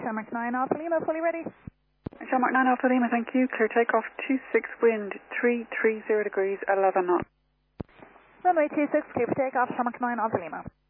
Shamrock 9 Alpha Lima, fully ready. Shamrock 9 Alpha Lima, thank you. Clear takeoff, 26 wind, 330 degrees, 11 knots. Runway 26, clear for takeoff, Shamrock 9 Alpha Lima.